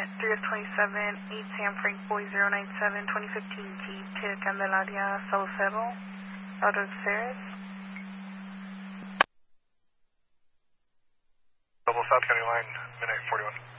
3F27, 8 Sam Frank Boy 097, 2015 Jeep to Candelaria, Salcedo, out of Ceres. Double South County line, midnight 41.